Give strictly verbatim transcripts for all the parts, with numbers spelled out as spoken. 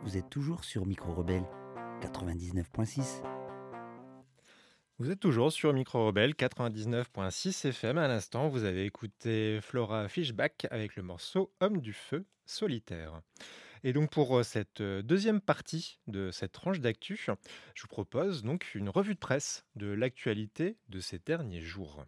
Vous êtes toujours sur Micro Rebelle quatre-vingt-dix-neuf point six. Vous êtes toujours sur Micro Rebelle quatre-vingt-dix-neuf point six F M. À l'instant, vous avez écouté Flora Fishback avec le morceau Homme du Feu solitaire. Et donc pour euh, cette euh, deuxième partie de cette tranche d'actu, je vous propose donc une revue de presse de l'actualité de ces derniers jours.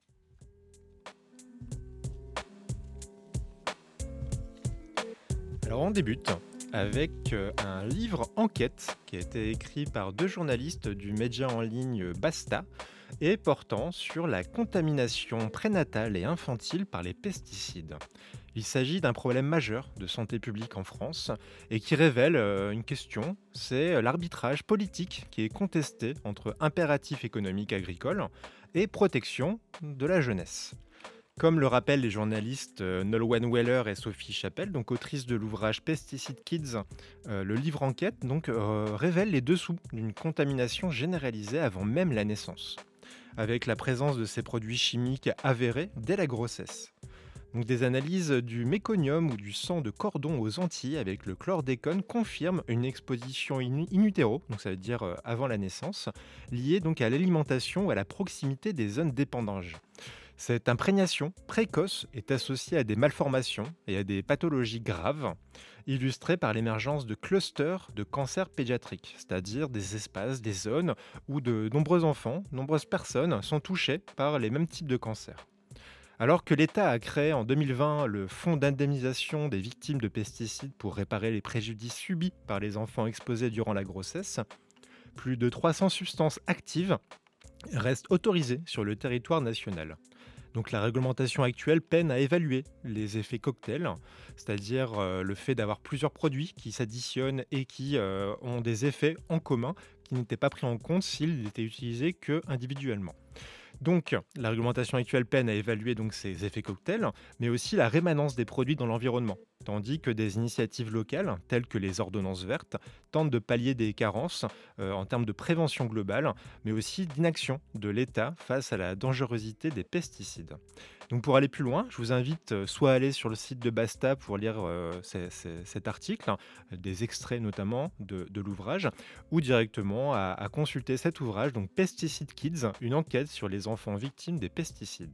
Alors on débute avec euh, un livre enquête qui a été écrit par deux journalistes du média en ligne Basta et portant sur la contamination prénatale et infantile par les pesticides. Il s'agit d'un problème majeur de santé publique en France et qui révèle euh, une question, c'est l'arbitrage politique qui est contesté entre impératifs économiques agricoles et protection de la jeunesse. Comme le rappellent les journalistes euh, Nolwenn Weller et Sophie Chapelle, donc autrices de l'ouvrage Pesticide Kids, euh, le livre enquête donc, euh, révèle les dessous d'une contamination généralisée avant même la naissance, avec la présence de ces produits chimiques avérés dès la grossesse. Donc des analyses du méconium ou du sang de cordon aux Antilles avec le chlordécone confirment une exposition in, in utero, donc ça veut dire euh, avant la naissance, liée donc à l'alimentation ou à la proximité des zones d'épandange. Cette imprégnation précoce est associée à des malformations et à des pathologies graves, illustrées par l'émergence de clusters de cancers pédiatriques, c'est-à-dire des espaces, des zones où de nombreux enfants, nombreuses personnes sont touchées par les mêmes types de cancers. Alors que l'État a créé en deux mille vingt le Fonds d'indemnisation des victimes de pesticides pour réparer les préjudices subis par les enfants exposés durant la grossesse, plus de trois cents substances actives restent autorisées sur le territoire national. Donc la réglementation actuelle peine à évaluer les effets cocktails, c'est-à-dire euh, le fait d'avoir plusieurs produits qui s'additionnent et qui euh, ont des effets en commun qui n'étaient pas pris en compte s'ils n'étaient utilisés que individuellement. Donc, la réglementation actuelle peine à évaluer donc ces effets cocktails, mais aussi la rémanence des produits dans l'environnement, tandis que des initiatives locales, telles que les ordonnances vertes, tentent de pallier des carences euh, en termes de prévention globale, mais aussi d'inaction de l'État face à la dangerosité des pesticides. Donc, pour aller plus loin, je vous invite euh, soit à aller sur le site de Basta pour lire euh, ces- ces- cet article, hein, des extraits notamment de, de l'ouvrage, ou directement à, à consulter cet ouvrage, donc Pesticide Kids, une enquête sur les enfants victimes des pesticides.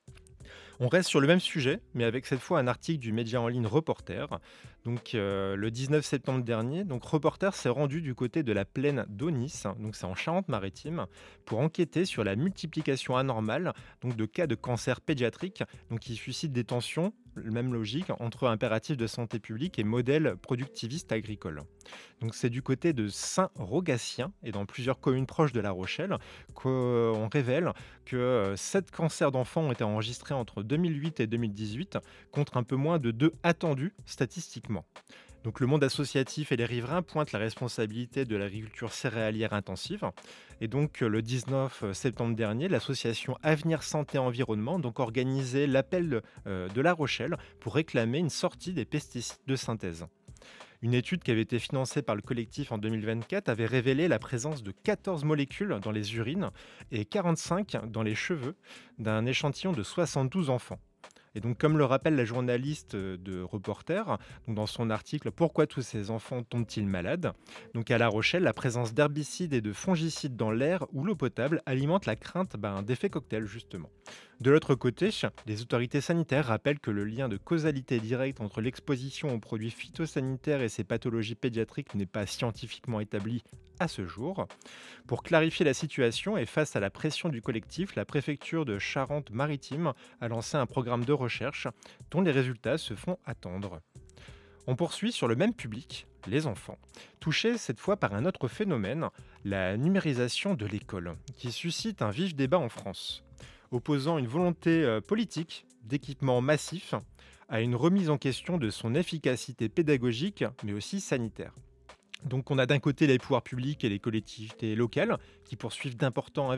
On reste sur le même sujet, mais avec cette fois un article du média en ligne Reporter. Donc, euh, le dix-neuf septembre dernier, donc Reporter s'est rendu du côté de la plaine d'Aunis, donc c'est en Charente-Maritime, pour enquêter sur la multiplication anormale donc de cas de cancer pédiatrique, donc qui suscite des tensions, même logique, entre impératifs de santé publique et modèles productivistes agricoles. Donc c'est du côté de Saint-Rogatien et dans plusieurs communes proches de La Rochelle qu'on révèle que euh, sept cancers d'enfants ont été enregistrés entre deux mille huit et deux mille dix-huit, contre un peu moins de deux attendus statistiquement. Donc le monde associatif et les riverains pointent la responsabilité de l'agriculture céréalière intensive. Et donc euh, le dix-neuf septembre dernier, l'association Avenir Santé Environnement donc organisait l'appel euh, de La Rochelle pour réclamer une sortie des pesticides de synthèse. Une étude qui avait été financée par le collectif en deux mille vingt-quatre avait révélé la présence de quatorze molécules dans les urines et quarante-cinq dans les cheveux d'un échantillon de soixante-douze enfants. Et donc, comme le rappelle la journaliste euh, de Reporter, donc dans son article Pourquoi tous ces enfants tombent-ils malades, donc à La Rochelle, la présence d'herbicides et de fongicides dans l'air ou l'eau potable alimente la crainte ben, d'effets cocktail, justement. De l'autre côté, les autorités sanitaires rappellent que le lien de causalité directe entre l'exposition aux produits phytosanitaires et ces pathologies pédiatriques n'est pas scientifiquement établi à ce jour. Pour clarifier la situation et face à la pression du collectif, la préfecture de Charente-Maritime a lancé un programme de recherche dont les résultats se font attendre. On poursuit sur le même public, les enfants, touchés cette fois par un autre phénomène, la numérisation de l'école, qui suscite un vif débat en France, opposant une volonté euh, politique d'équipement massif à une remise en question de son efficacité pédagogique, mais aussi sanitaire. Donc on a d'un côté les pouvoirs publics et les collectivités locales qui poursuivent d'importants